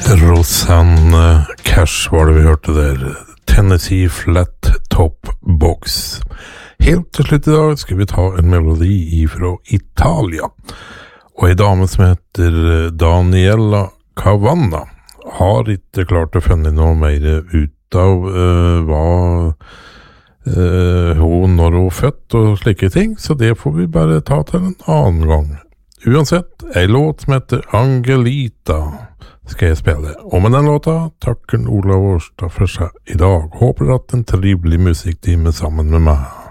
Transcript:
Rosanne Cash var det vi hørte der. Tennessee Flat Top Box. Helt til slutt i dag skal vi ta en melodi fra Italia. Og en dame som heter Daniela Cavanna har ikke klart å finne noe mer ut av hva hun når hun født og slike ting, så det får vi bare ta til en annen gang. Uansett, en låt som heter Angelita skal jeg spille. Og med den låta takker Olav Årstad for seg i dag. Håper at en trivelig musikktime sammen med meg.